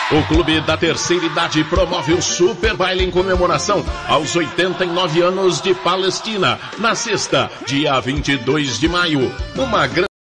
O Clube da Terceira Idade promove o Super Baile em comemoração aos 89 anos de Palestina, na sexta, dia 22 de maio. Uma grande